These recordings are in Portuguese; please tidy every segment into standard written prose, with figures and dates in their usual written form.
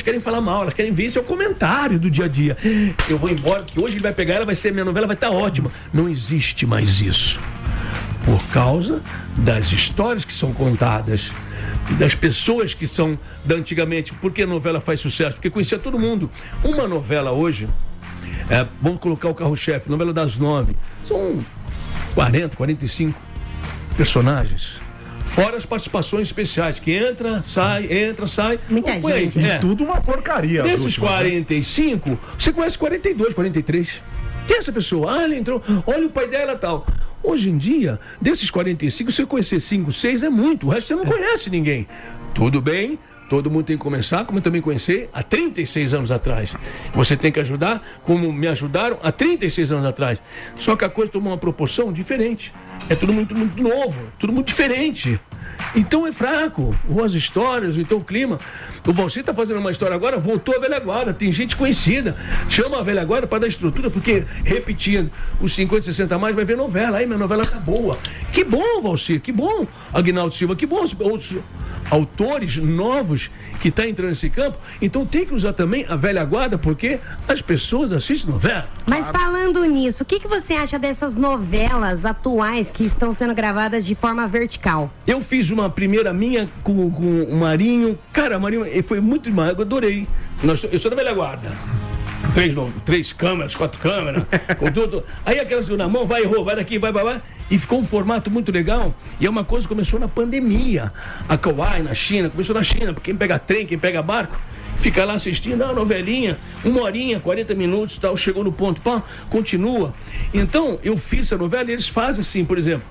querem falar mal, elas querem ver esse é o comentário do dia a dia. Eu vou embora, porque hoje ele vai pegar ela, minha novela vai estar ótima. Não existe mais isso. Por causa das histórias que são contadas, das pessoas que são da antigamente. Por que a novela faz sucesso? Porque conhecia todo mundo. Uma novela hoje, vamos colocar o carro-chefe, novela das 9, são 40, 45 personagens. Fora as participações especiais, que entra, sai. Muita gente. E tudo uma porcaria. Desses 45, você conhece 42, 43. Quem é essa pessoa? Ele entrou, olha o pai dela e tal. Hoje em dia, desses 45, você conhecer 5, 6 é muito. O resto você não conhece ninguém. Tudo bem, todo mundo tem que começar, como eu também conheci há 36 anos atrás. Você tem que ajudar como me ajudaram há 36 anos atrás. Só que a coisa tomou uma proporção diferente. É tudo muito, muito novo, tudo muito diferente. Então é fraco. Ou as histórias, então o clima. O Valci está fazendo uma história agora, voltou a velha guarda. Tem gente conhecida. Chama a velha guarda para dar estrutura, porque repetindo os 50, 60 a mais, vai ver novela. Aí minha novela tá boa. Que bom, Valci, que bom. Aguinaldo Silva, que bom. Outros autores novos que estão entrando nesse campo. Então tem que usar também a velha guarda, porque as pessoas assistem novela. Mas falando nisso, o que você acha dessas novelas atuais que estão sendo gravadas de forma vertical? Eu fiz uma primeira minha com o Marinho. Cara, Marinho, foi muito demais, eu adorei. Eu sou da velha guarda. 3 câmeras, 4 câmeras, com tudo. Aí aquela segunda mão, vai, errou, vai daqui, vai. E ficou um formato muito legal. E é uma coisa que começou na pandemia. A Kauai, na China, começou na China, porque quem pega trem, quem pega barco, fica lá assistindo a novelinha, 1 horinha, 40 minutos, tal, chegou no ponto, pá, continua. Então, eu fiz essa novela e eles fazem assim, por exemplo,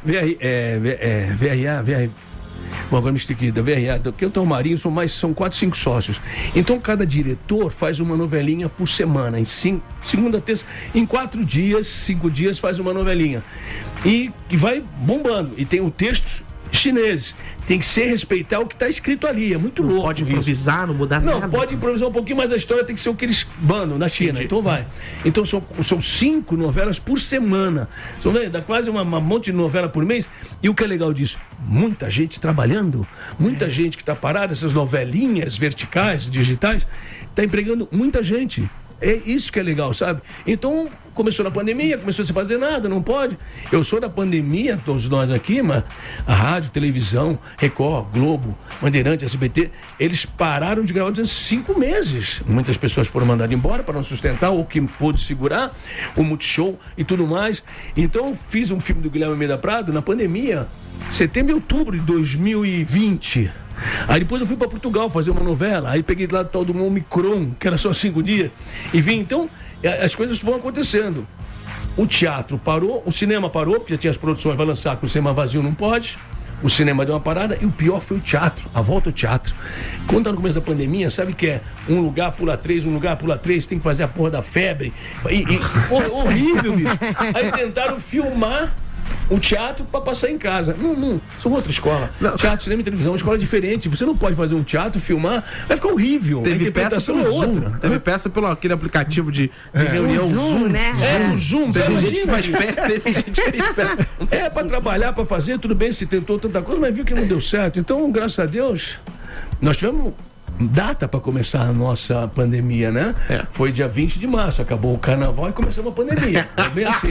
bom, agora me estiquei, da VRA, porque eu tenho o Marinho, são 4, 5 sócios. Então, cada diretor faz uma novelinha por semana, segunda, terça, em 4 dias, 5 dias faz uma novelinha. E vai bombando. E tem o texto chineses. Tem que respeitar o que está escrito ali. É muito louco. Pode improvisar, isso. Não mudar nada. Não, pode improvisar um pouquinho, mas a história tem que ser o que eles mandam na China. Entendi. Então vai. Então são 5 novelas por semana. Dá quase uma monte de novela por mês. E o que é legal disso? Muita gente trabalhando, muita gente que está parada, essas novelinhas verticais, digitais, está empregando muita gente. É isso que é legal, sabe? Então, começou na pandemia, começou a se fazer nada, não pode. Eu sou da pandemia, todos nós aqui, mas a rádio, televisão, Record, Globo, Bandeirante, SBT, eles pararam de gravar durante 5 meses. Muitas pessoas foram mandadas embora para não sustentar, ou que pôde segurar, o Multishow e tudo mais. Então, fiz um filme do Guilherme Almeida Prado na pandemia, setembro e outubro de 2020. Aí depois eu fui para Portugal fazer uma novela. Aí peguei lá do tal do Omicron, que era só 5 dias, e vim. Então, as coisas vão acontecendo. O teatro parou, o cinema parou, porque já tinha as produções, vai lançar com o cinema vazio, não pode. O cinema deu uma parada, e o pior foi o teatro, a volta ao teatro. Quando tá no começo da pandemia, sabe que é um lugar pula 3, tem que fazer a porra da febre. Porra, horrível, bicho. Aí tentaram filmar o teatro para passar em casa. Não, são outra escola. Não. Teatro, cinema e televisão é uma escola diferente. Você não pode fazer um teatro, filmar, vai ficar horrível. Teve peça pelo Zoom. Teve peça pelo aquele aplicativo de reunião, o Zoom, né? O Zoom. Teve gente que faz perto, teve gente que fez perto. É para trabalhar, para fazer, tudo bem, se tentou tanta coisa, mas viu que não deu certo. Então, graças a Deus, nós tivemos data para começar a nossa pandemia, né? Foi dia 20 de março, acabou o carnaval e começamos a pandemia. É bem assim,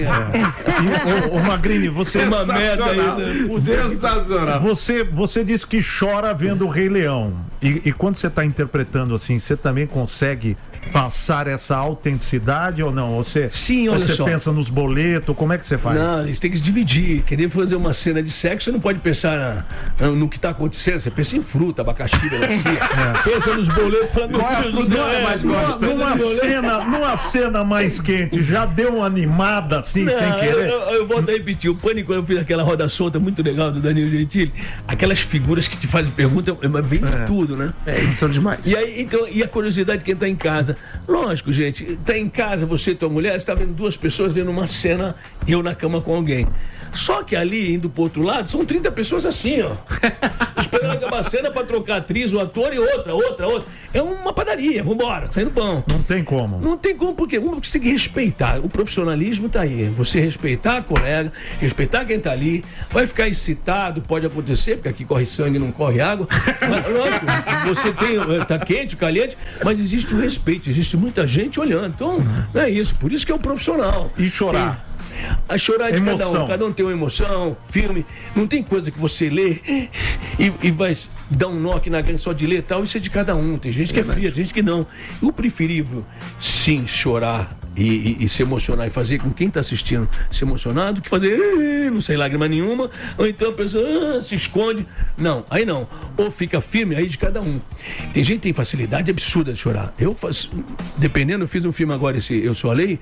Ô Magrini, você é uma merda aí. Sensacional. Você disse que chora vendo o Rei Leão. E quando você está interpretando assim, você também consegue passar essa autenticidade ou não? Sim, olha você só. Pensa nos boletos, como é que você faz? Não, eles têm que dividir. Querer fazer uma cena de sexo, você não pode pensar no que está acontecendo. Você pensa em fruta, abacaxi, melancia. Pensa nos boletos, fala, qual é a fruta que você mais gosta? Numa cena mais quente, já deu uma animada assim, não, sem querer? Eu vou até repetir. O Pânico, eu fiz aquela roda solta muito legal do Danilo Gentili. Aquelas figuras que te fazem pergunta, vem de tudo, né? Eles são demais. E aí, então, e a curiosidade de quem está em casa? Lógico, gente, tá em casa, você e tua mulher, você tá vendo 2 pessoas vendo uma cena, eu na cama com alguém. Só que ali, indo pro outro lado, são 30 pessoas assim, ó. Esperando acabar a cena pra trocar a atriz, o ator e outra. É uma padaria, vambora, saindo pão. Não tem como. Não tem como, porque você tem que respeitar. O profissionalismo tá aí. Você respeitar a colega, respeitar quem tá ali, vai ficar excitado, pode acontecer, porque aqui corre sangue, não corre água. Mas, lógico, você tá quente, caliente, mas existe o respeito, existe muita gente olhando. Então, não é isso. Por isso que é o profissional. E chorar. A chorar de cada um tem uma emoção, filme, não tem coisa que você lê e vai dar um nó aqui na grande só de ler e tal, isso é de cada um, tem gente que é fria, tem gente que não. O preferível, sim, chorar e se emocionar e fazer com quem está assistindo se emocionar do que fazer, não sei, lágrima nenhuma, ou então a pessoa se esconde, não, aí não, ou fica firme, aí de cada um. Tem gente que tem facilidade absurda de chorar, dependendo, eu fiz um filme agora, Eu Sou a Lei.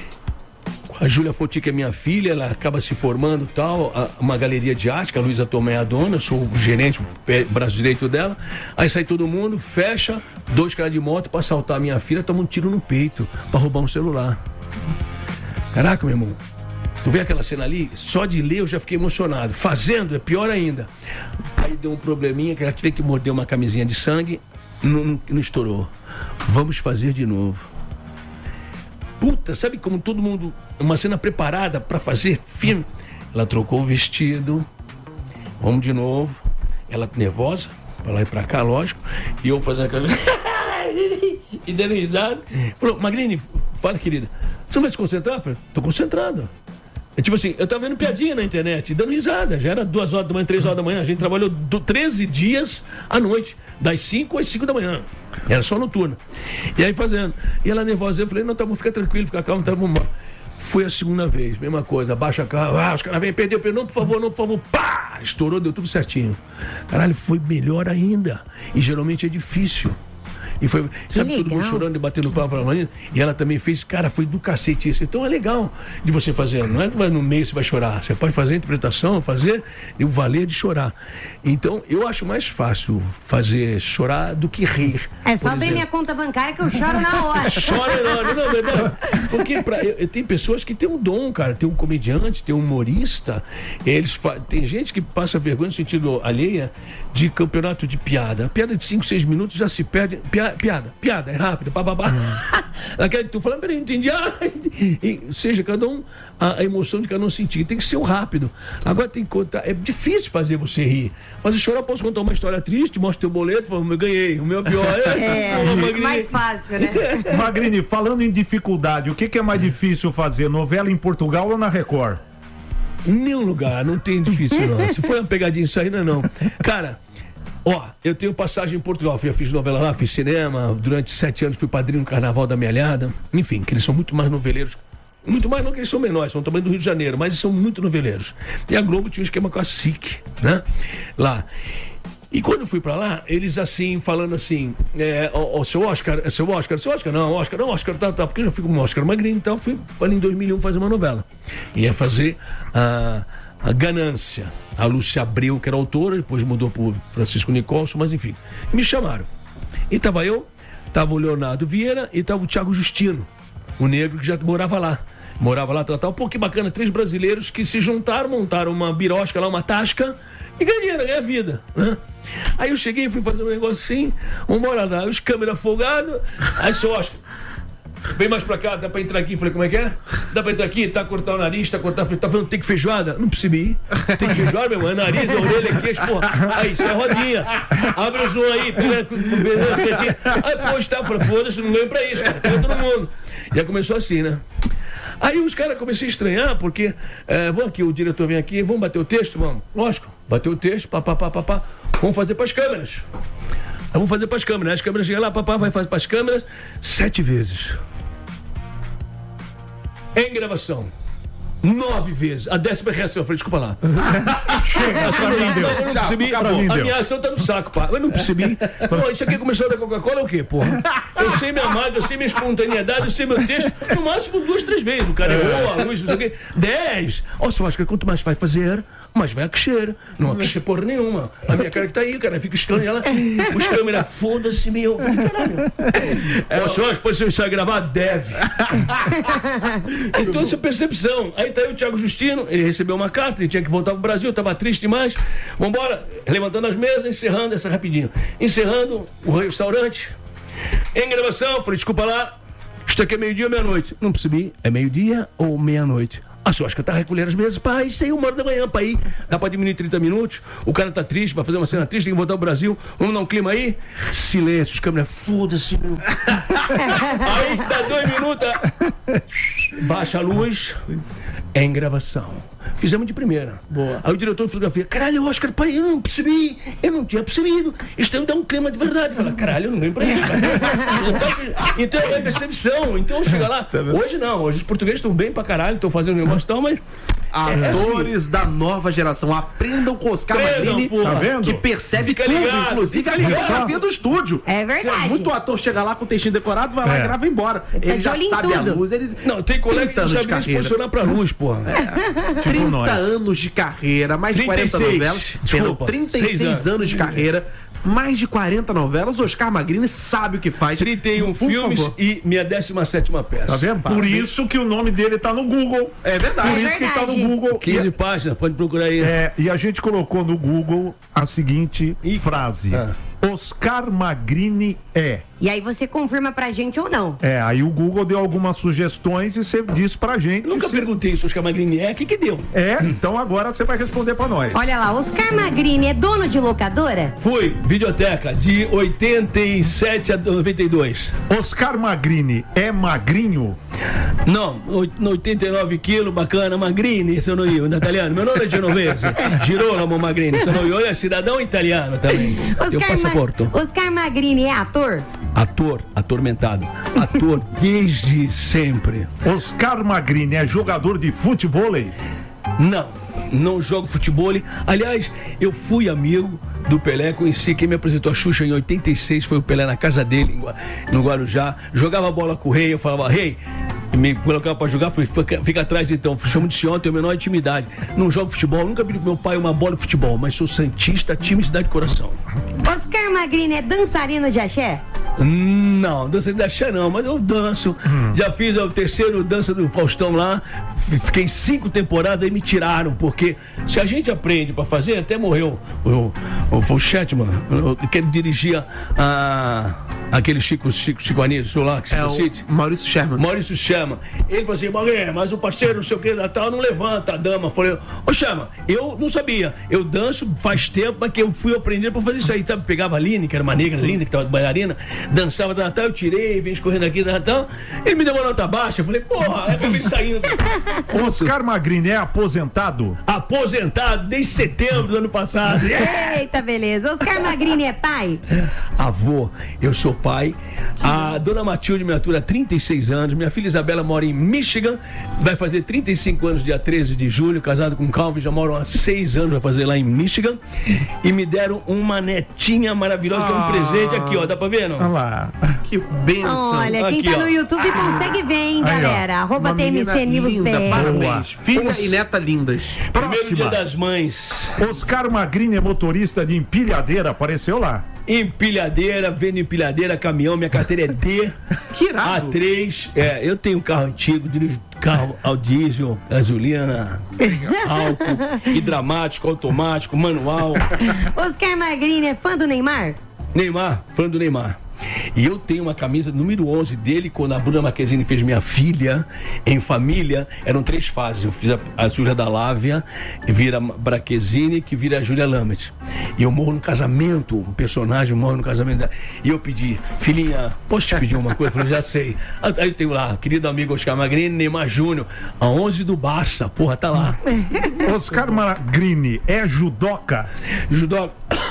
A Júlia Foti, que é minha filha, ela acaba se formando e tal, uma galeria de arte, que a Luísa Tomé é a dona, eu sou o gerente, o braço direito dela. Aí sai todo mundo, fecha, 2 caras de moto pra assaltar a minha filha, toma um tiro no peito, pra roubar um celular. Caraca, meu irmão, tu vê aquela cena ali? Só de ler eu já fiquei emocionado. Fazendo é pior ainda. Aí deu um probleminha, que ela teve que morder uma camisinha de sangue, não estourou. Vamos fazer de novo. Puta, sabe como todo mundo... Uma cena preparada pra fazer filme. Ela trocou o vestido. Vamos de novo. Ela nervosa, pra lá e pra cá, lógico. E eu fazendo aquela... e dando risada. Falou, Magrini, fala, querida. Você não vai se concentrar? Eu falei, tô concentrado. É tipo assim, eu tava vendo piadinha na internet, dando risada. Já era 2 horas da manhã, 3 horas da manhã. A gente trabalhou 13 dias à noite. Das 5 às 5 da manhã. Era só noturna. E aí fazendo. E ela nervosa, eu falei, não, tá bom, fica tranquilo, fica calmo, tá bom. Foi a segunda vez, mesma coisa, abaixa a cara, os caras vêm, perdeu, não, por favor, pá! Estourou, deu tudo certinho. Caralho, foi melhor ainda. E geralmente é difícil. E foi, sabe, todo mundo chorando e batendo palma pra Marina. E ela também fez, cara, foi do cacete isso. Então é legal de você fazer. Não é que no meio você vai chorar. Você pode fazer a interpretação, fazer e o valer de chorar. Então eu acho mais fácil fazer chorar do que rir. É só abrir minha conta bancária que eu choro na hora. Chora na hora, não, verdade. Porque tem pessoas que têm um dom, cara. Tem um comediante, tem um humorista. Tem gente que passa vergonha no sentido alheia de campeonato de piada. A piada de 5, 6 minutos já se perde. Piada, é rápida, bababá. Aquela que tu fala, peraí, não entendi. Seja, cada um, a emoção de cada um sentir. Tem que ser o rápido. Agora tem que contar. É difícil fazer você rir. Fazer chorar, eu posso contar uma história triste, mostra teu boleto, fala, eu ganhei, o meu pior é mais fácil, né? Magrini, falando em dificuldade, o que é mais difícil fazer? Novela em Portugal ou na Record? Nenhum lugar, não tem difícil não. Se foi uma pegadinha isso aí, não. Cara, eu tenho passagem em Portugal, eu fiz novela lá, fiz cinema, durante 7 anos fui padrinho do Carnaval da Melhada, enfim, que eles são muito mais noveleiros, muito mais não que eles são menores, são também do Rio de Janeiro, mas eles são muito noveleiros. E a Globo tinha um esquema com a SIC, né, lá. E quando eu fui pra lá, eles assim, falando assim, seu Oscar, tá, porque eu já fui com o Oscar Magrini, então fui em 2001 fazer uma novela. Ia fazer a Ganância. A Lúcia Abreu, que era autora, depois mudou pro Francisco Nicolson, mas enfim. Me chamaram. E tava tava o Leonardo Vieira e tava o Thiago Justino, o negro que já morava lá. Tal. Pô, que bacana, 3 brasileiros que se juntaram, montaram uma birosca lá, uma tasca, e ganhei a vida, né? Aí eu cheguei, fui fazer um negócio assim, vambora lá, os câmeras folgadas, aí seu Oscar, vem mais pra cá, dá pra entrar aqui. Falei, como é que é? Dá pra entrar aqui, tá cortar o nariz, tá falando, tem que feijoada? Não percebi. Tem que feijoada, meu irmão, é nariz, é orelha, queixo, porra. Aí, isso é rodinha. Abre o zoom aí, pega aqui. Aí, pô, tá, falei, foda-se, não ganho pra isso, cara, pega todo mundo. Já começou assim, né? Aí os caras comecei a estranhar, porque, vamos aqui, o diretor vem aqui, vamos bater o texto? Vamos. Lógico, bateu o texto, papá. Vamos fazer pras câmeras. Vamos fazer pras câmeras. As câmeras chegam lá, papá vai fazer pras câmeras 7 vezes. Em gravação. 9 vezes. A 10ª reação. Eu falei, desculpa lá. Chega, pra mim deu. Eu não percebi. A minha ação tá no saco, pá. Eu não percebi. Pô, isso aqui começou da Coca-Cola é o quê, porra? Eu sei minha marca, eu sei minha espontaneidade, eu sei meu texto, no máximo 2, 3 vezes. O cara errou, a luz, não sei o quê. 10. Ó, você acha que quanto mais vai fazer, mais vai aquecer. Não aquecer porra nenhuma. A minha cara que tá aí, cara, fica estranho. Ela, os câmeras, foda-se, meu. Caralho. Ó, senhor, depois você sai gravar, deve. Então, essa percepção. Aí tá aí o Thiago Justino, ele recebeu uma carta, ele tinha que voltar pro Brasil, tava triste demais. Vambora, levantando as mesas, encerrando essa rapidinho. Encerrando o restaurante. Em gravação, falei, desculpa lá, isto aqui é meio-dia ou meia-noite? Não percebi, é meio-dia ou meia-noite? A senhora acha que tá recolhendo as mesas? Pá, isso aí 1h da manhã pra ir. Dá pra diminuir 30 minutos. O cara tá triste, vai fazer uma cena triste, tem que voltar ao Brasil. Vamos dar um clima aí? Silêncio, os câmeras, foda-se, meu. Aí dá 2 minutos. Baixa a luz. É em gravação. Fizemos de primeira. Boa. Aí o diretor de fotografia, caralho, Oscar, pai, eu não percebi. Eu não tinha percebido. Isso tem que dar um clima de verdade. Fala, caralho, eu não ganho pra isso, cara. Então é percepção. Então chega lá. Hoje não, hoje os portugueses estão bem pra caralho, estão fazendo negócio e tal, mas. Atores da nova geração, aprendam com Oscar Magrini, tá vendo? que percebe tudo, inclusive a fotografia do estúdio. É verdade. Se muito ator chega lá com o textinho decorado, vai lá e grava e embora. Ele já sabe a luz. Ele... Não, tem colega que não sabe nem se posicionar pra luz, porra. 30 anos de carreira, mais de 40 novelas. Desculpa, 36 anos de carreira. Mais de 40 novelas, Oscar Magrini sabe o que faz. 31 filmes e minha 17ª peça. Tá vendo? Por isso que o nome dele tá no Google. É verdade. Por isso que tá no Google. 15 páginas, pode procurar aí. E a gente colocou no Google a seguinte frase. Oscar Magrini é. E aí você confirma pra gente ou não. Aí o Google deu algumas sugestões e você disse pra gente. Nunca perguntei se Oscar Magrini é, o que deu? Então agora você vai responder pra nós. Olha lá, Oscar Magrini é dono de locadora? Fui, videoteca, de 87 a 92. Oscar Magrini é magrinho? Não, 89 quilos, bacana, Magrini, se eu não ia, italiano. Meu nome é Genovese, Girolamo Magrini, se eu não ia. Olha, cidadão italiano também. Eu passaporto. Oscar Magrini é ator? Ator, atormentado. Ator desde sempre. Oscar Magrini é jogador de futevôlei? Não jogo futebol. Aliás, eu fui amigo do Pelé, conheci quem me apresentou a Xuxa em 86, foi o Pelé na casa dele, no Guarujá. Jogava bola com o Rei, eu falava, Rei, me colocava pra jogar, falei, fica atrás então, chamo de senhor, tenho a menor intimidade. Não jogo futebol, nunca pedi pro meu pai uma bola de futebol, mas sou santista, time cidade de coração. Oscar Magrini é dançarino de axé? Não, dançarino de axé não, mas eu danço. Já fiz o 3º dança do Faustão lá, fiquei 5 temporadas, aí me tiraram, porque se a gente aprende pra fazer, até morreu o Chetman, que ele dirigia aquele Chico Anísio lá, que o Maurício Sherman. Ele falou assim, mas o parceiro, não sei o que, tal, não levanta a dama. Falei, Sherman, eu não sabia, eu danço faz tempo, mas que eu fui aprender pra fazer isso aí, sabe? Pegava a Aline, que era uma negra linda, que tava de bailarina, dançava da Natal, eu tirei, vim escorrendo aqui da Natal, ele me deu uma nota baixa, eu falei, porra, acabei saindo. Oscar Magrini é aposentado? Aposentado desde setembro do ano passado. Eita, beleza. Oscar Magrini é pai? Avô, eu sou pai. A dona Matilde me atura há 36 anos. Minha filha Isabela mora em Michigan. Vai fazer 35 anos dia 13 de julho. Casado com o Calvin, já moram há 6 anos. Vai fazer lá em Michigan. E me deram uma netinha maravilhosa, que é um presente aqui, ó. Dá pra ver, não? Olha lá. Que bênção. Olha, quem aqui, tá no YouTube consegue ver, hein, galera? Arroba TMC News BR. Parabéns. Filha e neta lindas. Primeiro dia das mães. Oscar Magrini é motorista de empilhadeira, apareceu lá. Empilhadeira, vendo empilhadeira, caminhão, minha carteira é D. Que irado. A3, eu tenho um carro antigo, dirijo carro ao diesel, gasolina, álcool, hidráulico, automático, manual. Oscar Magrini é fã do Neymar? Neymar, fã do Neymar. E eu tenho uma camisa número 11 dele, quando a Bruna Marquezine fez minha filha, em família, eram 3 fases. Eu fiz a Júlia da Lávia, vira Marquezine, que vira a Júlia Lamet. E eu morro no casamento, o personagem morre no casamento. E eu pedi, filhinha, posso te pedir uma coisa? Eu falei, já sei. Aí eu tenho lá, querido amigo Oscar Magrini, Neymar Júnior, a 11 do Barça, porra, tá lá. Oscar Magrini é judoca? Judoca.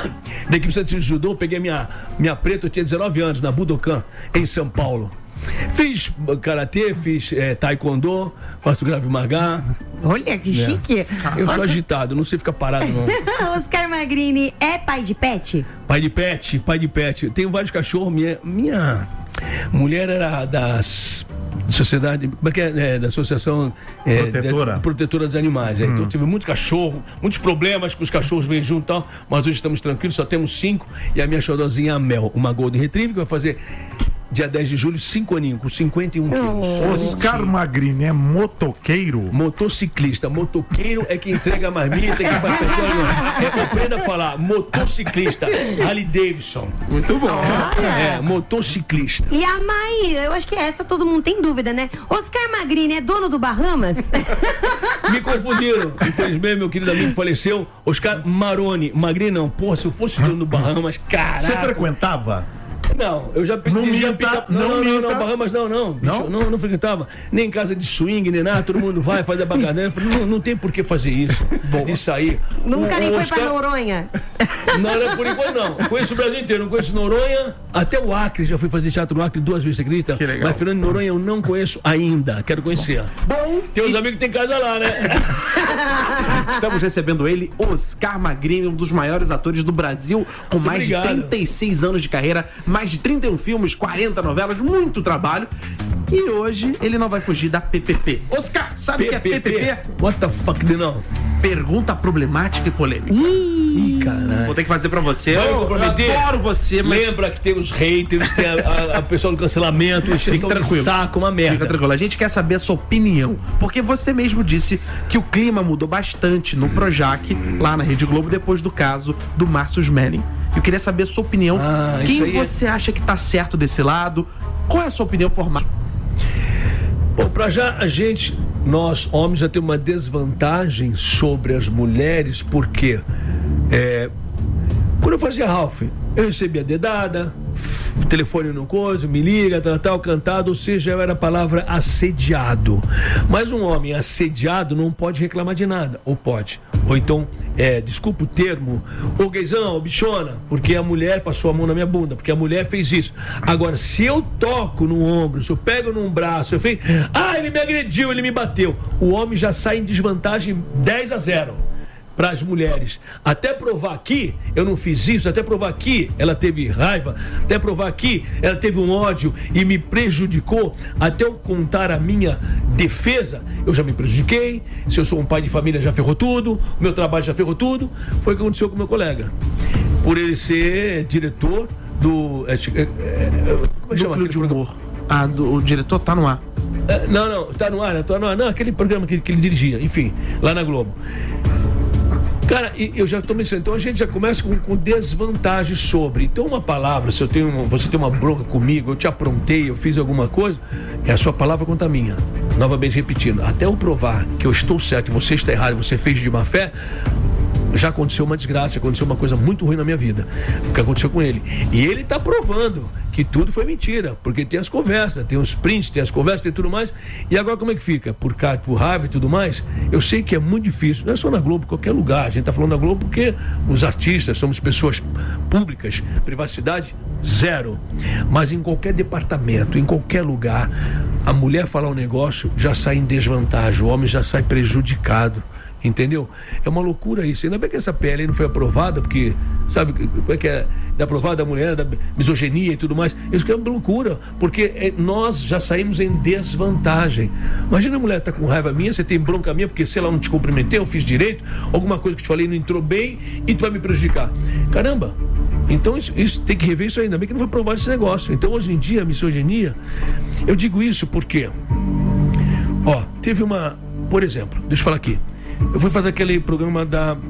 Da equipe de judô, peguei minha preta, eu tinha 19 anos, na Budokan, em São Paulo. Fiz karatê, fiz taekwondo, faço Krav Maga. Olha que chique. Eu sou agitado, não sei ficar parado não. Oscar Magrini é pai de pet? Pai de pet. Eu tenho vários cachorros, Mulher era das sociedade, como é que é? Da Associação Protetora dos Animais. Então tive muitos cachorros, muitos problemas com os cachorros veio junto e tal, mas hoje estamos tranquilos, só temos 5 e a minha xodozinha a Mel, uma Golden Retriever que vai fazer dia 10 de julho, 5 aninhos, com 51 quilos. Oscar Magrini é motoqueiro? Motociclista. Motoqueiro é que entrega a marmita, que faz petróleo. Aprenda a falar. Motociclista. Harley Davidson. Muito bom. Motociclista. E a Mai, eu acho que essa todo mundo tem dúvida, né? Oscar Magrini é dono do Bahamas? Me confundiram. Infelizmente, meu querido amigo faleceu. Oscar Maroni. Magrini não. Porra, se eu fosse dono do Bahamas, caralho. Você frequentava? Não, eu já pedi. Não, Bahamas não frequentava. Nem em casa de swing, nem nada, todo mundo vai, faz a bagadinha. Não tem por que fazer isso. De sair. Nunca nem foi pra Noronha. Não, era por enquanto não. Conheço o Brasil inteiro, não conheço Noronha, até o Acre, já fui fazer teatro no Acre 2 vezes, você acredita? Que legal. Mas Fernando de Noronha eu não conheço ainda, quero conhecer. Bom, tem uns amigos que tem casa lá, né? Estamos recebendo ele, Oscar Magrini, um dos maiores atores do Brasil, com Muito mais obrigado. de 36 anos de carreira, mais de 31 filmes, 40 novelas, muito trabalho. E hoje ele não vai fugir da PPP. Oscar, sabe o que é PPP? What the fuck, não? Pergunta problemática e polêmica. Ih, caralho. Vou ter que fazer pra você. Vai me Eu comprometer? adoro você, mas... Lembra que tem os haters, tem a pessoa do cancelamento, encheção de saco, uma merda. Fica tranquilo, a gente quer saber a sua opinião, porque você mesmo disse que o clima mudou bastante no Projac, lá na Rede Globo, depois do caso do Márcio Smelling. Eu queria saber a sua opinião. Quem você acha que tá certo desse lado? Qual é a sua opinião formada? Bom, pra já nós homens já temos uma desvantagem sobre as mulheres, porque quando eu fazia Ralph, eu recebia dedada, o telefone no coisa, me liga, tal, cantado, ou seja, eu era a palavra assediado. Mas um homem assediado não pode reclamar de nada, ou pode. Ou então, desculpa o termo, ô gaysão, bichona, porque a mulher passou a mão na minha bunda, porque a mulher fez isso. Agora, se eu toco no ombro, se eu pego num braço, eu fiz, ele me agrediu, ele me bateu, o homem já sai em desvantagem 10-0 para as mulheres. Até provar aqui, eu não fiz isso, até provar aqui, ela teve raiva, até provar aqui, ela teve um ódio e me prejudicou, até eu contar a minha defesa, eu já me prejudiquei, se eu sou um pai de família já ferrou tudo, o meu trabalho já ferrou tudo, foi o que aconteceu com o meu colega. Por ele ser diretor do... como é que chama? Núcleo de Humor. O diretor tá no ar. Não, tá no ar, não, aquele programa que ele dirigia, enfim, lá na Globo. Cara, eu já estou pensando, então a gente já começa com desvantagens sobre. Então uma palavra, se você tem uma bronca comigo, eu te aprontei, eu fiz alguma coisa, é a sua palavra contra a minha. Novamente repetindo, até eu provar que eu estou certo e você está errado, você fez de má fé, já aconteceu uma desgraça, aconteceu uma coisa muito ruim na minha vida, o que aconteceu com ele. E ele está provando que tudo foi mentira, porque tem as conversas, tem os prints, tem as conversas, tem tudo mais. E agora como é que fica? Por raiva e tudo mais, eu sei que é muito difícil, não é só na Globo, em qualquer lugar. A gente está falando da Globo porque os artistas somos pessoas públicas, privacidade zero. Mas em qualquer departamento, em qualquer lugar, a mulher falar um negócio já sai em desvantagem, o homem já sai prejudicado. Entendeu? É uma loucura isso. Ainda bem que essa PL aí não foi aprovada, porque, sabe, como é que é? Da aprovada da mulher, da misoginia e tudo mais. Isso que é uma loucura, porque nós já saímos em desvantagem. Imagina a mulher tá com raiva minha, você tem bronca minha, porque, sei lá, não te cumprimentei, eu fiz direito, alguma coisa que te falei não entrou bem e tu vai me prejudicar. Caramba! Então isso tem que rever isso ainda bem que não foi aprovado esse negócio. Então hoje em dia a misoginia, eu digo isso porque, teve uma, por exemplo, deixa eu falar aqui. Eu fui fazer aquele programa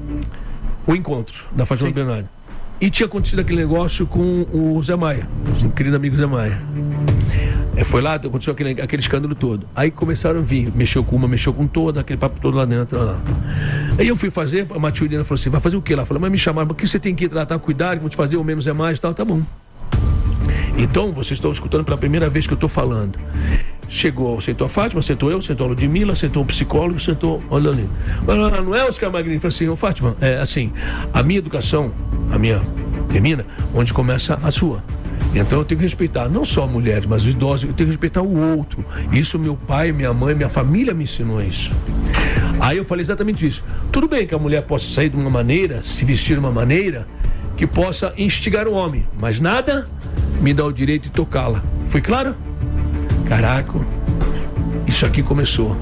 O Encontro, da Fátima Bernardo. E tinha acontecido aquele negócio com o Zé Maia, o querido amigo Zé Maia. Foi lá, aconteceu aquele escândalo todo. Aí começaram a vir, mexeu com uma, mexeu com toda, aquele papo todo lá dentro. Lá. Aí eu fui fazer, a Matilde falou assim, vai fazer o quê lá? Eu falei, mas me chamaram, porque você tem que tratar, cuidado, vão te fazer o menos é mais e tal, tá bom. Então, vocês estão escutando pela primeira vez que eu estou falando. Sentou a Fátima, sentou eu, sentou a Ludmilla, sentou o psicólogo, sentou o Leonino. Mas não é Oscar Magrini? Falei assim, Fátima, é assim, a minha educação, a minha termina onde começa a sua. Então eu tenho que respeitar não só mulheres, mas os idosos, eu tenho que respeitar o outro. Isso meu pai, minha mãe, minha família me ensinou isso. Aí eu falei exatamente isso. Tudo bem que a mulher possa sair de uma maneira, se vestir de uma maneira que possa instigar o homem, mas nada me dá o direito de tocá-la. Foi claro? Caraca, isso aqui começou.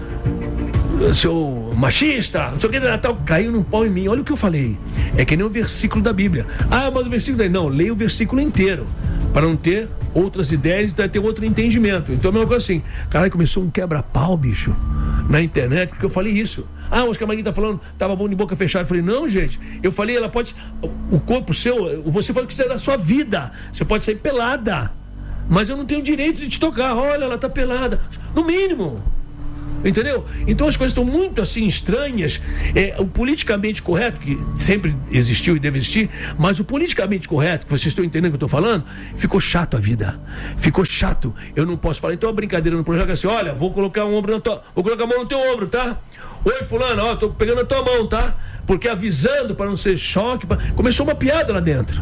Seu machista, não sei o que, Natal, caiu num pau em mim. Olha o que eu falei. É que nem o versículo da Bíblia. Ah, mas o versículo daí. Não, leia o versículo inteiro. Para não ter outras ideias e ter outro entendimento. Então, a mesma coisa assim. Caralho, começou um quebra-pau, bicho, na internet, porque eu falei isso. Ah, o Oscar Marinho tá falando, tava bom de boca fechada. Eu falei, não, gente. Eu falei, ela pode. O corpo seu, você faz o que quiser da sua vida. Você pode sair pelada. Mas eu não tenho direito de te tocar. Olha, ela tá pelada. No mínimo. Entendeu? Então as coisas estão muito assim estranhas. O politicamente correto, que sempre existiu e deve existir, mas o politicamente correto, que vocês estão entendendo o que eu estou falando, ficou chato a vida. Ficou chato. Eu não posso falar. Então a brincadeira no projeto é assim: olha, vou colocar vou colocar a mão no teu ombro, tá? Oi, fulano, ó, tô pegando a tua mão, tá? Porque avisando para não ser choque. Começou uma piada lá dentro.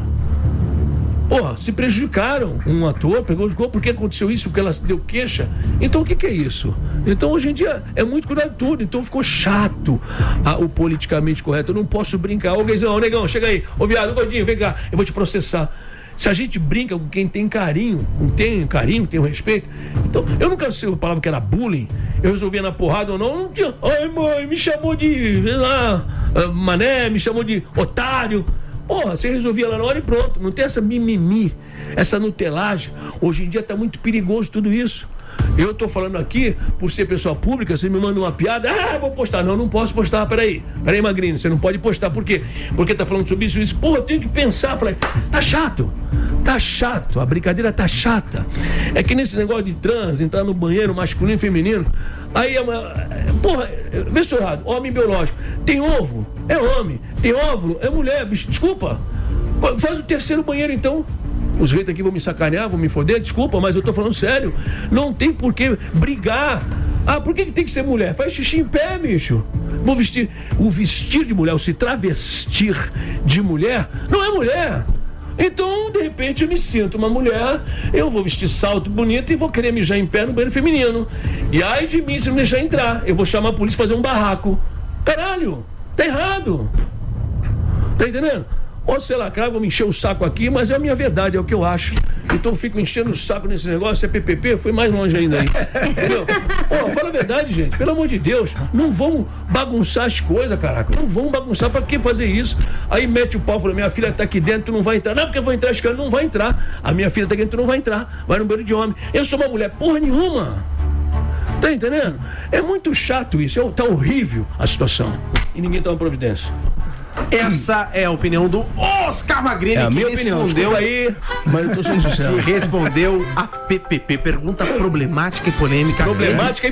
Porra, se prejudicaram. Um ator pegou, por que aconteceu isso? Porque ela deu queixa. Então o que é isso? Então hoje em dia é muito cuidado de tudo. Então ficou chato o politicamente correto. Eu não posso brincar. Ô Guizão, ô Negão, chega aí. Ô viado, ô gordinho, vem cá, eu vou te processar. Se a gente brinca com quem tem carinho, tem um respeito. Então, eu nunca sei a palavra que era bullying. Eu resolvia na porrada ou não tinha. Ai, mãe, me chamou de, sei lá, mané, me chamou de otário. Porra, você resolvia lá na hora e pronto. Não tem essa mimimi, essa nutelagem. Hoje em dia tá muito perigoso tudo isso. Eu tô falando aqui, por ser pessoa pública, você me manda uma piada, vou postar. Não posso postar, peraí, Magrinho, você não pode postar. Por quê? Porque tá falando sobre isso. Porra, eu tenho que pensar. Falei, tá chato, a brincadeira tá chata. É que nesse negócio de trans, entrar no banheiro masculino e feminino, aí porra, vê se eu errado, homem biológico, tem ovo, é homem, tem óvulo, é mulher, bicho, desculpa, faz o terceiro banheiro então. Os reitos aqui vão me sacanear, vão me foder, desculpa, mas eu tô falando sério. Não tem por que brigar. Por que tem que ser mulher? Faz xixi em pé, bicho. O vestir de mulher, o se travestir de mulher, não é mulher. Então, de repente, eu me sinto uma mulher, eu vou vestir salto bonito e vou querer mijar em pé no banheiro feminino. E ai de mim se não deixar entrar. Eu vou chamar a polícia e fazer um barraco. Caralho, tá errado. Tá entendendo? Ou sei lá, cara, vou me encher o saco aqui, mas é a minha verdade, é o que eu acho. Então eu fico enchendo o saco nesse negócio, é PPP, fui mais longe ainda aí. Entendeu? Fala a verdade, gente, pelo amor de Deus, não vamos bagunçar as coisas, caraca. Não vamos bagunçar, pra que fazer isso? Aí mete o pau, fala, minha filha tá aqui dentro, tu não vai entrar. Não, porque eu vou entrar, acho que ela não vai entrar. A minha filha tá aqui dentro, tu não vai entrar. Vai no banheiro de homem. Eu sou uma mulher, porra nenhuma. Tá entendendo? É muito chato isso, tá horrível a situação. E ninguém toma providência. Essa é a opinião do Oscar Magrini, a minha respondeu aí, mas eu tô sendo sincero. Que respondeu a PPP, pergunta problemática e polêmica. Polêmica.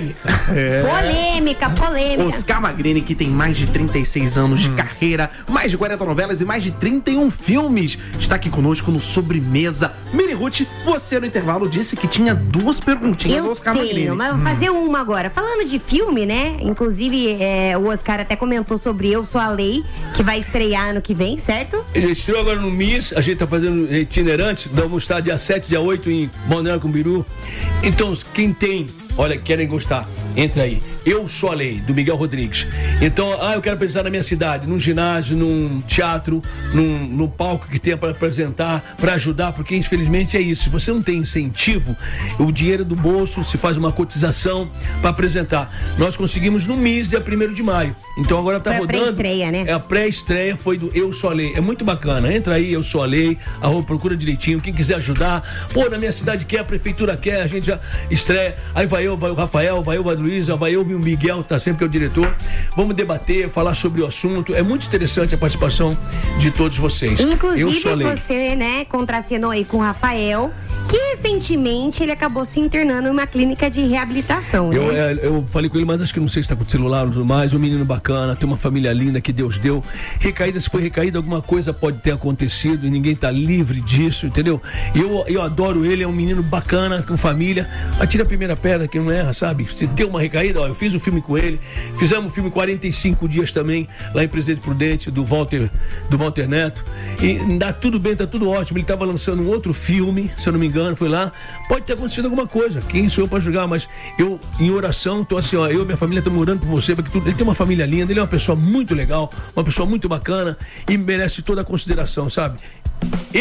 Polêmica. Oscar Magrini, que tem mais de 36 anos de carreira, mais de 40 novelas e mais de 31 filmes, está aqui conosco no Sobremesa. Miri Ruth, você no intervalo disse que tinha 2 perguntinhas ao Oscar Magrini. Mas vou fazer uma agora. Falando de filme, né? Inclusive, o Oscar até comentou sobre Eu Sou a Lei, que vai estrear ano que vem, certo? Ele estreou agora no MIS, a gente tá fazendo itinerantes, vamos estar dia 7, dia 8 em Balneário Camboriú. Então, quem tem, querem gostar, entra aí. Eu Sou a Lei, do Miguel Rodrigues. Então, eu quero pensar na minha cidade, num ginásio, num teatro, num palco que tenha para apresentar, para ajudar, porque infelizmente é isso. Se você não tem incentivo, o dinheiro do bolso, se faz uma cotização para apresentar. Nós conseguimos no MIS, dia 1º de maio. Então agora tá rodando. A pré-estreia, né? A pré-estreia foi do Eu Sou a Lei. É muito bacana. Entra aí, Eu Sou a Lei, procura direitinho. Quem quiser ajudar, na minha cidade quer, a prefeitura quer, a gente já estreia. Aí vai eu, vai o Rafael, vai eu, vai a Luísa, vai eu, o Miguel, tá sempre que é o diretor. Vamos debater, falar sobre o assunto. É muito interessante a participação de todos vocês. Inclusive você, né, contracenou aí com o Rafael, que recentemente ele acabou se internando em uma clínica de reabilitação, né? Eu falei com ele, mas acho que não sei se está com o celular ou tudo mais. Um menino bacana, tem uma família linda que Deus deu. Recaída, se foi recaída, alguma coisa pode ter acontecido e ninguém tá livre disso, entendeu? Eu adoro ele, é um menino bacana, com família. Atira a primeira pedra, que não erra, sabe? Se tem uma recaída, eu fiz o filme com ele. Fizemos o filme 45 dias também, lá em Presidente Prudente, do Walter Neto. E dá tudo bem, tá tudo ótimo. Ele estava lançando um outro filme, se eu não me engano, foi lá. Pode ter acontecido alguma coisa, quem sou eu para julgar, mas eu, em oração, tô assim, eu e minha família estamos orando por você, porque ele tem uma família linda, ele é uma pessoa muito legal, uma pessoa muito bacana e merece toda a consideração, sabe? Erro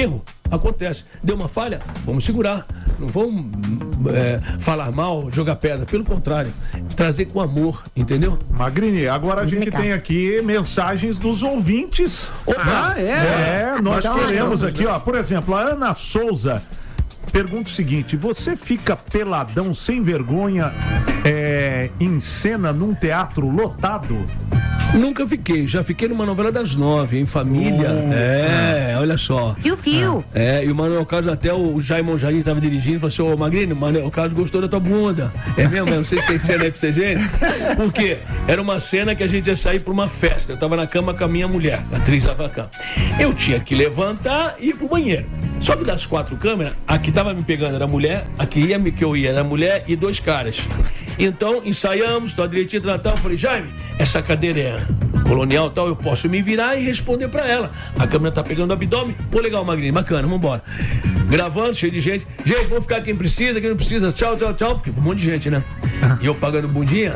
acontece. Deu uma falha, vamos segurar. Não vamos falar mal, jogar pedra. Pelo contrário, trazer com amor, entendeu? Magrini, agora a gente tem aqui mensagens dos ouvintes. Opa! Nós queremos aqui, ó. Por exemplo, a Ana Souza pergunta o seguinte: você fica peladão sem vergonha em cena num teatro lotado? Nunca fiquei, já fiquei numa novela das 9, em família. Olha só. Fio. E o Manuel Carlos, até o Jaimon Jardim estava dirigindo, falou assim: ô Magrini, o Manuel Carlos gostou da tua bunda. É mesmo? Não sei se tem cena aí pra você ver. Por quê? Era uma cena que a gente ia sair pra uma festa. Eu tava na cama com a minha mulher, a atriz da cama. Eu tinha que levantar e ir pro banheiro. Só que das 4 câmeras, a que tava me pegando era a mulher, a que eu ia era a mulher e 2 caras. Então, ensaiamos, tô direitinho, tal. Eu falei: Jaime, essa cadeira é colonial, tal, eu posso me virar e responder pra ela. A câmera tá pegando o abdômen. Pô, legal, Magrini, bacana, vambora. Gravando, cheio de gente. Gente, vamos ficar quem precisa, quem não precisa. Tchau, porque um monte de gente, né? E eu pagando bundinha.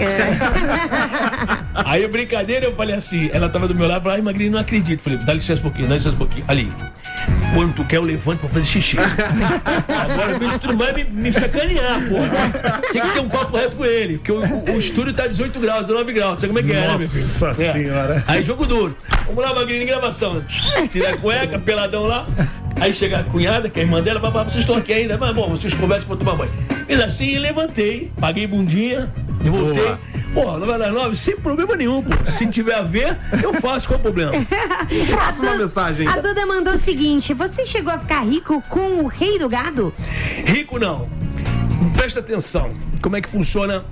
Aí, brincadeira, eu falei assim, ela tava do meu lado, falei: ai, Magrini, não acredito. Falei: dá licença um pouquinho. Ali. Quando tu quer, eu levanto pra fazer xixi. Agora, vê se tu não vai me sacanear, porra. Tem que ter um papo reto com ele, porque o estúdio tá 18 graus, 19 graus. Sabe como é que é, né, meu filho? Nossa senhora. Aí, jogo duro. Vamos lá, Magrini, gravação. Tira a cueca, peladão lá. Aí chega a cunhada, que é a irmã dela: babá, vocês estão aqui ainda? Mas bom, vocês conversam pra tomar banho. Fiz assim, levantei, paguei bundinha, e voltei. Pô, novela das 9, sem problema nenhum, pô. Se tiver a ver, eu faço, qual é o problema? Próxima mensagem. A Duda mandou o seguinte: você chegou a ficar rico com o Rei do Gado? Rico não. Presta atenção, como é que funciona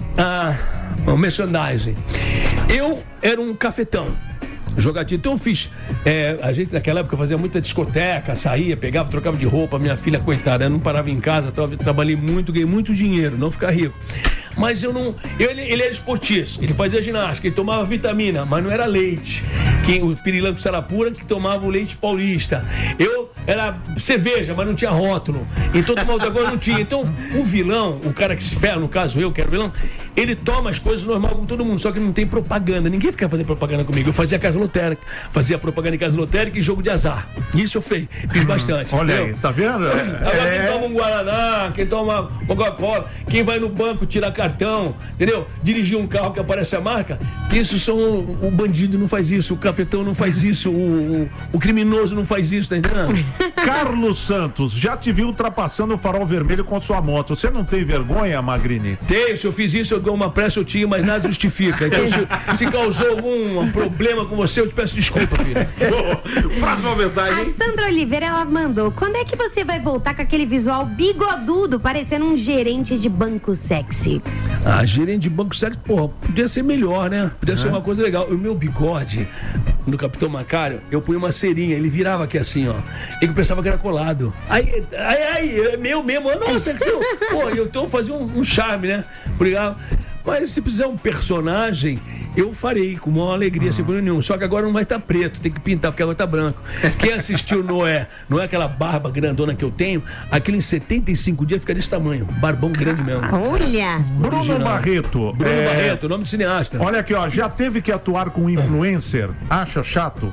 o merchandising. Eu era um cafetão, jogadinho. Então eu fiz, a gente naquela época fazia muita discoteca, saía, pegava, trocava de roupa. Minha filha, coitada, não parava em casa, trabalhei muito, ganhei muito dinheiro, não ficar rico. Mas eu não. Ele era esportista, ele fazia ginástica, ele tomava vitamina, mas não era leite. O pirilampo Sarapura que tomava o leite paulista. Eu era cerveja, mas não tinha rótulo. Então tomava outra coisa, não tinha. Então o vilão, o cara que se ferra, no caso eu, que era o vilão, ele toma as coisas normal como todo mundo, só que não tem propaganda. Ninguém fica fazendo propaganda comigo. Eu fazia casa lotérica, fazia propaganda em casa lotérica e jogo de azar. Isso eu fiz bastante. Olha entendeu? aí, tá vendo? Agora quem toma um Guaraná, quem toma uma Coca-Cola, quem vai no banco tirar cartão, entendeu? Dirigir um carro que aparece a marca, isso são. O bandido não faz isso, o cafetão não faz isso, o criminoso não faz isso, tá entendendo? Carlos Santos, já te vi ultrapassando o farol vermelho com sua moto. Você não tem vergonha, Magrini? Tenho, se eu fiz isso, eu dou uma pressa, eu tinha, mas nada justifica. Então, se causou algum problema com você, eu te peço desculpa, filho. Próxima mensagem. A Sandra Oliveira, ela mandou: quando é que você vai voltar com aquele visual bigodudo, parecendo um gerente de banco sexy? Gerente de banco sexy, porra, podia ser melhor, né? Podia ser uma coisa legal. O meu bigode, no Capitão Macário, eu punha uma cerinha, ele virava aqui assim, ó. Ele pensava que era colado. Aí, é meu mesmo. Nossa, pô, então eu fazia um charme, né? Obrigado. Mas se precisar um personagem, eu farei com uma alegria, sem problema nenhum. Só que agora não vai estar preto, tem que pintar, porque agora tá branco. Quem assistiu Noé, não é aquela barba grandona que eu tenho, aquilo em 75 dias fica desse tamanho. Barbão grande mesmo. Olha! Bruno Barreto. Bruno Barreto, nome de cineasta. Olha aqui, ó, já teve que atuar com influencer? Acha chato?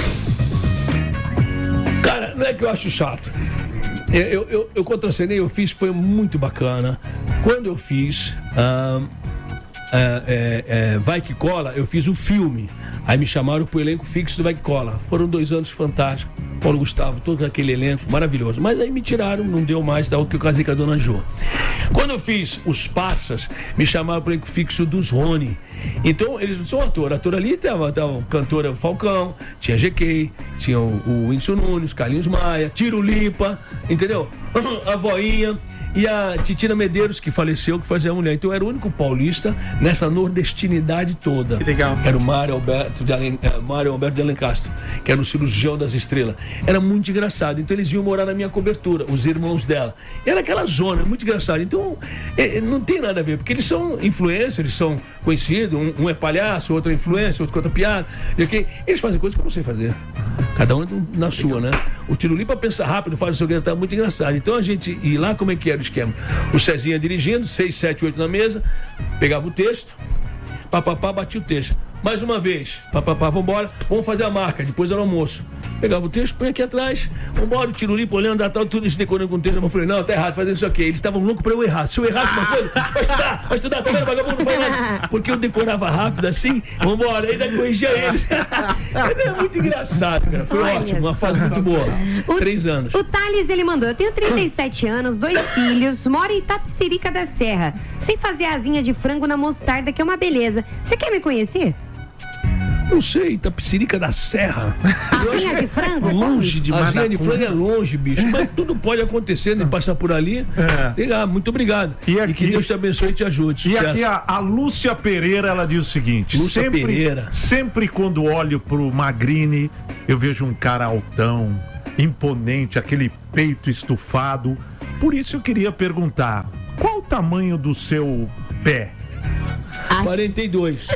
Cara, não é que eu acho chato. Eu contracenei, eu fiz, foi muito bacana. Quando eu fiz Vai Que Cola, eu fiz o filme. Aí me chamaram pro elenco fixo do Vai Que Cola. Foram 2 anos fantásticos. Paulo Gustavo, todo aquele elenco maravilhoso. Mas aí me tiraram, não deu mais, tal, que eu casei com a Dona Jô. Quando eu fiz Os Passas, me chamaram pro elenco fixo dos Rony. Então, eles não são ator. Ator ali tava o cantor Falcão, tinha GK, tinha o Whindersson Nunes, Carlinhos Maia, Tiro Lipa, entendeu? A Voinha. E a Titina Medeiros, que faleceu, que fazia a mulher. Então eu era o único paulista nessa nordestinidade toda. Que legal. Era o Mário Alberto de Alencastro, que era o cirurgião das estrelas. Era muito engraçado. Então eles iam morar na minha cobertura, os irmãos dela. E era aquela zona, muito engraçado. Então não tem nada a ver, porque eles são influencers, eles são conhecidos. Um é palhaço, outro é influencer, outro conta piada. Eles fazem coisas que eu não sei fazer. Cada um na sua, né? O Tiro Lipa pensa rápido, faz o seu que tá muito engraçado. Então a gente ia lá, como é que era o esquema? O Cezinha dirigindo, 6, 7, 8 na mesa, pegava o texto, batia o texto. Mais uma vez, vambora, vamos fazer a marca, depois do almoço. Pegava o texto, põe aqui atrás, vambora, tiro o limpo, olhando, tal, tudo isso decorando com o texto. Eu falei, não, tá errado, fazer isso aqui. Eles estavam loucos pra eu errar. Se eu errasse uma coisa, vai estudar, tá vendo, vagabundo, não vai nada. Porque eu decorava rápido assim, vambora, ainda corrigia eles. É muito engraçado, cara. Foi ótimo, uma fase muito boa. 3 anos. O Thales, ele mandou, eu tenho 37 anos, 2 filhos, moro em Itapecerica da Serra, sem fazer asinha de frango na mostarda, que é uma beleza. Você quer me conhecer? Não sei, Itapecerica da Serra. Asinha de frango? Longe de Manacum. Asinha de frango é longe, bicho. Mas tudo pode acontecer, né? Passar por ali. Muito obrigado. E que Deus te abençoe e te ajude. Sucesso. E aqui a Lúcia Pereira, ela diz o seguinte. Lúcia Pereira. Sempre quando olho pro Magrini, eu vejo um cara altão, imponente, aquele peito estufado. Por isso eu queria perguntar, qual o tamanho do seu pé? 42.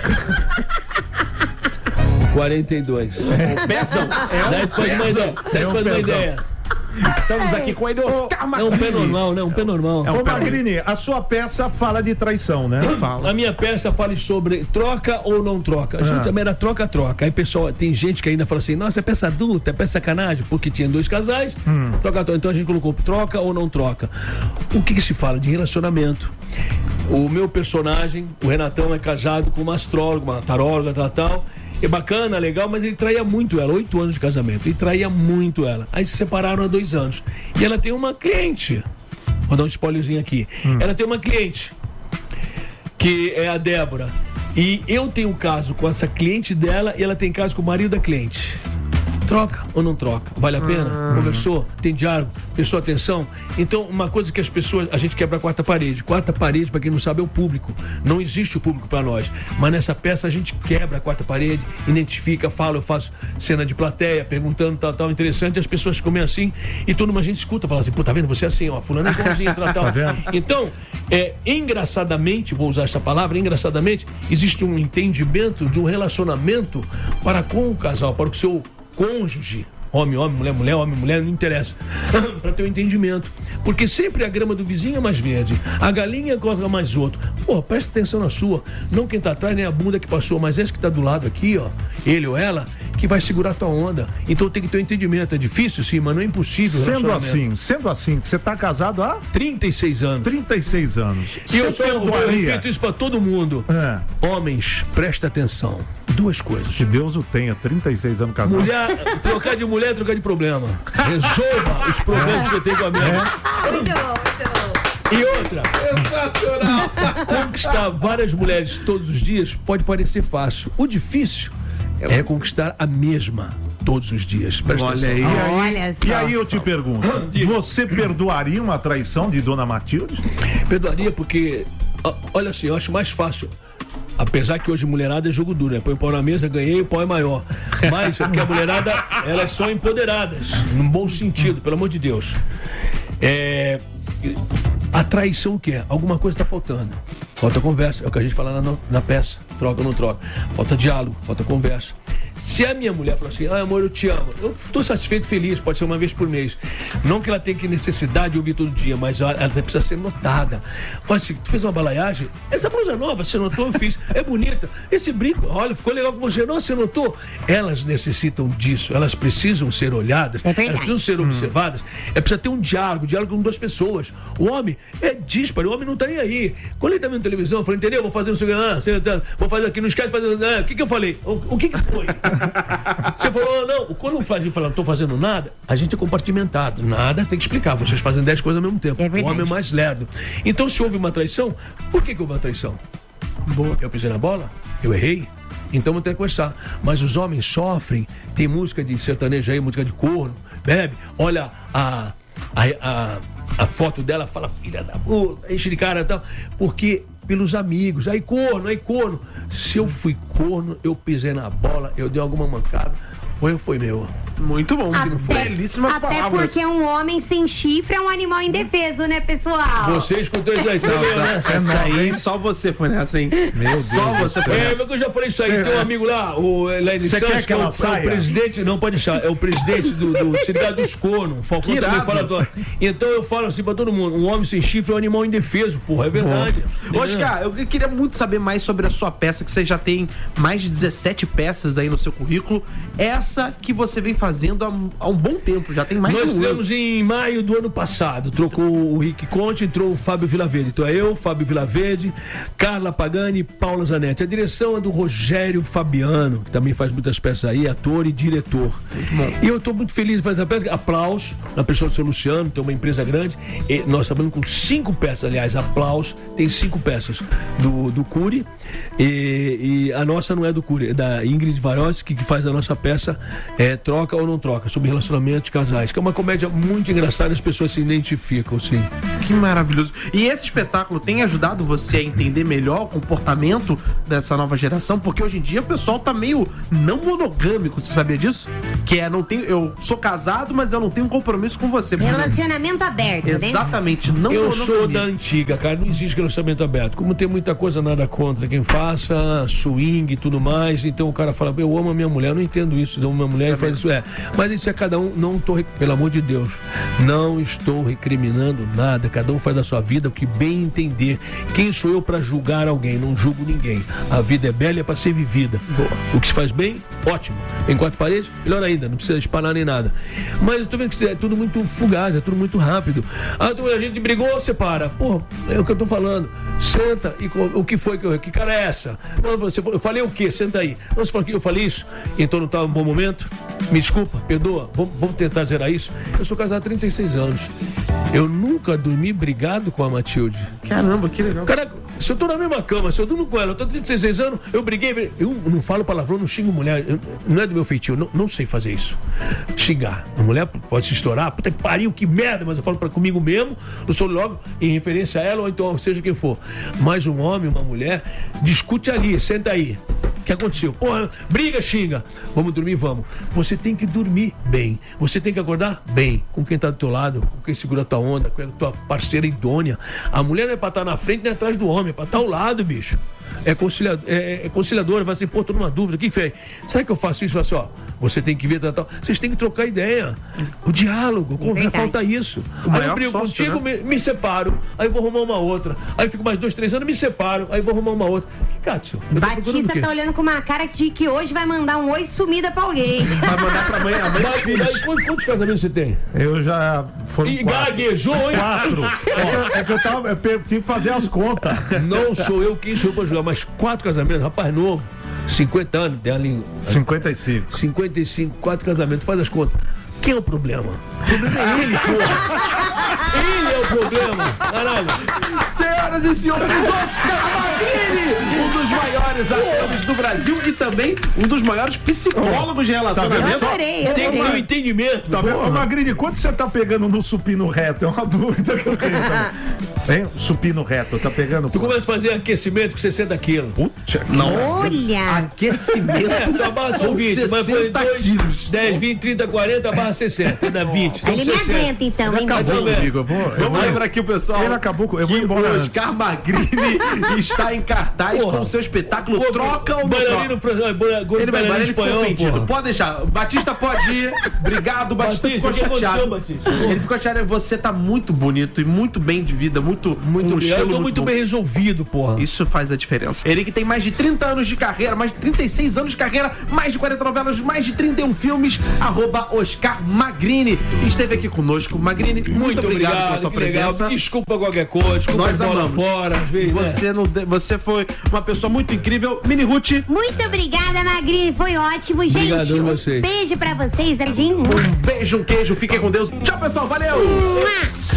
42. Pezão. Daí tu faz uma ideia. Estamos aqui com ele, Oscar Magrini. É um pé normal, né? Um pé normal. Ô Magrini, a sua peça fala de traição, né? A minha peça fala sobre troca ou não troca. A gente também era troca-troca. Aí, pessoal, tem gente que ainda fala assim, nossa, é peça adulta, é peça sacanagem, porque tinha 2 casais, troca-troca. Então a gente colocou troca ou não troca. O que se fala? De relacionamento. O meu personagem, o Renatão, é casado com uma astróloga, uma taróloga, tal. É bacana, legal, mas ele traía muito ela, 8 anos de casamento, ele traía muito ela. Aí se separaram há 2 anos. E ela tem uma cliente, vou dar um spoilerzinho aqui. Ela tem uma cliente, que é a Débora. E eu tenho um caso com essa cliente dela e ela tem caso com o marido da cliente. Troca ou não troca? Vale a pena? Conversou? Tem diálogo? Prestou atenção? Então, uma coisa que as pessoas... A gente quebra a quarta parede. Quarta parede, para quem não sabe, é o público. Não existe o público para nós. Mas nessa peça a gente quebra a quarta parede, identifica, fala, eu faço cena de plateia, perguntando, tal, interessante, e as pessoas ficam meio assim, e toda uma gente escuta, fala assim, pô, tá vendo? Você é assim, ó, fulano é igualzinho, tal. Então, engraçadamente, vou usar essa palavra, engraçadamente, existe um entendimento de um relacionamento para com o casal, para o seu cônjuge, homem, mulher, homem, mulher, não interessa, para ter um entendimento, porque sempre a grama do vizinho é mais verde, a galinha corre mais outro. Pô, presta atenção na sua, não quem tá atrás, nem a bunda que passou, mas esse que tá do lado aqui, ó, ele ou ela, que vai segurar a tua onda. Então tem que ter um entendimento, é difícil sim, mas não é impossível. Sendo assim, você tá casado há 36 anos. 36 anos. E eu repito isso pra todo mundo. Homens, presta atenção. 2 coisas. Que Deus o tenha, 36 anos casado. Trocar de mulher, trocar de problema. Resolva os problemas que você tem com a mulher. E outra, sensacional. Conquistar várias mulheres todos os dias pode parecer fácil. O difícil é conquistar a mesma todos os dias. Presta atenção. E aí eu te pergunto, você perdoaria uma traição de Dona Matilde? Perdoaria porque, olha assim, eu acho mais fácil. Apesar que hoje mulherada é jogo duro, né? Põe o pau na mesa, ganhei, o pau é maior. Mas é porque a mulherada, elas são empoderadas, num bom sentido, pelo amor de Deus. A traição o que é? Alguma coisa está faltando. Falta conversa, é o que a gente fala na peça. Troca ou não troca. Falta diálogo, falta conversa. Se a minha mulher falar assim, amor, eu te amo, eu estou satisfeito, feliz, pode ser uma vez por mês. Não que ela tenha que necessidade de ouvir todo dia, mas ela precisa ser notada. Olha, se tu fez uma balaiagem, essa blusa nova, você notou, eu fiz, é bonita. Esse brinco, olha, ficou legal com você, não, você notou? Elas necessitam disso, elas precisam ser olhadas, elas precisam ser observadas, precisa ter um diálogo com 2 pessoas. O homem é dísparo, o homem não está nem aí. Quando ele está vendo televisão, eu falei, entendeu? Vou fazer no seu vou fazer aqui, não esquece de fazer. O que eu falei? O que foi? Você falou, não, quando a gente fala, não estou fazendo nada, a gente é compartimentado. Nada tem que explicar. Vocês fazem 10 coisas ao mesmo tempo. O homem é mais lerdo. Então, se houve uma traição, por que houve uma traição? Eu pisei na bola? Eu errei? Então vou ter que conversar. Mas os homens sofrem. Tem música de sertanejo aí, música de corno, bebe, olha a foto dela, fala, filha da puta, enche de cara e tal. Porque pelos amigos, aí corno. Se eu fui corno, eu pisei na bola, eu dei alguma mancada, ou foi meu. Muito bom, belíssimas palavras. Até porque um homem sem chifre é um animal indefeso, né, pessoal? Você escutou isso aí, né? Essa aí, só você foi nessa, hein? Meu Deus. Só você foi nessa. Eu já falei isso aí, tem um amigo lá, o Lene Santos, que é o presidente, não pode deixar, é o presidente do Sindicato dos Cornos. Falcão também fala. Então eu falo assim pra todo mundo, um homem sem chifre é um animal indefeso, porra, é verdade. Oscar, eu queria muito saber mais sobre a sua peça, que você já tem mais de 17 peças aí no seu currículo, essa que você vem fazendo há um bom tempo, já tem mais de um ano. Nós temos em maio do ano passado, trocou o Rick Conte, entrou o Fábio Vilaverde. Então é eu, Fábio Vilaverde, Carla Pagani e Paula Zanetti. A direção é do Rogério Fabiano, que também faz muitas peças aí, ator e diretor. E eu estou muito feliz de fazer a peça. Aplausos na pessoa do seu Luciano, tem uma empresa grande. E nós trabalhamos com 5 peças, aliás, aplausos. Tem 5 peças do Cury. E a nossa não é do Cury, é da Ingrid Varoski, que faz a nossa peça Troca ou Não Troca, sobre relacionamento de casais, que é uma comédia muito engraçada, as pessoas se identificam, sim. Que maravilhoso. E esse espetáculo tem ajudado você a entender melhor o comportamento dessa nova geração? Porque hoje em dia o pessoal tá meio não monogâmico, você sabia disso? Que eu sou casado, mas eu não tenho compromisso com você. Relacionamento aberto, né? Exatamente, não eu monogamia. sou da antiga, cara, não existe relacionamento aberto. Como tem muita coisa nada contra quem faça, swing e tudo mais, então o cara fala, eu amo a minha mulher, eu não entendo isso, eu amo a minha mulher e faz isso, mas isso é cada um, não tô, pelo amor de Deus, não estou recriminando nada, cada um faz da sua vida o que bem entender. Quem sou eu para julgar alguém? Não julgo ninguém. A vida é bela e é para ser vivida. Boa. O que se faz bem, ótimo. Em 4 paredes, melhor ainda, não precisa disparar nem nada. Mas eu tô vendo que é tudo muito fugaz, é tudo muito rápido. A gente brigou, separa. Pô, é o que eu tô falando. Senta e o que foi que cara é essa? Eu falei o quê? Senta aí. Não, você falou que eu falei isso, então não estava um bom momento. Me desculpa, perdoa, vamos tentar zerar isso. Eu sou casado há 36 anos. Eu nunca dormi brigado com a Matilde. Caramba, que legal. Caraca, se eu tô na mesma cama, se eu durmo com ela, eu tô 36 anos, eu briguei, eu não falo palavrão, não xingo mulher, não é do meu feitio, não sei fazer isso. Xingar. A mulher pode se estourar, puta que pariu, que merda, mas eu falo comigo mesmo, eu sou logo em referência a ela, ou então seja quem for. Mas um homem, uma mulher, discute ali, senta aí. O que aconteceu? Porra, briga, xinga. Vamos dormir, vamos. Você tem que dormir bem. Você tem que acordar bem. Com quem tá do teu lado, com quem segura a tua onda, com a tua parceira idônea. A mulher não é pra estar na frente nem atrás do homem, é pra estar ao lado, bicho. É conciliadora, vai assim, pô, tô numa dúvida, o que fez? Será que eu faço isso? Assim, ó, você tem que ver, tal. Vocês têm que trocar ideia. O diálogo, falta isso. Aí eu brigo contigo, né? me separo, aí vou arrumar uma outra. Aí fico mais 2, 3 anos, me separo, aí vou arrumar uma outra. Cássio, Batista tá olhando com uma cara de que hoje vai mandar um oi sumida pra alguém. Vai mandar pra amanhã. Quantos casamentos você tem? Eu já... E gaguejou, hein? 4. É que eu tive que fazer as contas. Não sou eu quem sou pra julgar, mas 4 casamentos, rapaz novo, 50 anos, tem ali. 55. 55, 4 casamentos, faz as contas. Quem é o problema? O problema é ele, porra. Ele é o problema. Caralho. Senhoras e senhores, Oscar Magrini, um dos maiores atores do Brasil e também um dos maiores psicólogos de relacionamento. Tem meu entendimento. Tá vendo? Magrini, quanto você tá pegando no supino reto? É uma dúvida que eu tenho. Hein? Supino reto, tá pegando? Tu começa a fazer aquecimento com 60 quilos. Puxa, olha! Aquecimento. Tu abaixa com 20, mas foi 2, 10, 20, 30, 40, barra 60, dá 20. Ele me aguenta então, hein? Acabou comigo, Vamos lembrar aqui o pessoal. Ele acabou, eu vou embora. O Oscar Magrini está em cartaz com o seu espetáculo Troca ou Não Troca. Ele ficou ofendido. Pode deixar. Batista pode ir. Obrigado, Batista ficou chateado. Ele ficou chateado. Você tá muito bonito e muito bem de vida, muito eu tô muito bem resolvido, porra. Isso faz a diferença. Ele que tem mais de 30 anos de carreira, mais de 36 anos de carreira, mais de 40 novelas, mais de 31 filmes, @Oscar Magrini. Esteve aqui conosco. Magrini, muito obrigado pela sua presença. Legal. Desculpa qualquer coisa, desculpa nós amamos. Fora. Você foi uma pessoa muito incrível. Mini Ruth. Muito obrigada, Magrini. Foi ótimo, gente. Obrigado a vocês. Beijo pra vocês, Ardinho. Um beijo, um queijo. Fiquem com Deus. Tchau, pessoal. Valeu.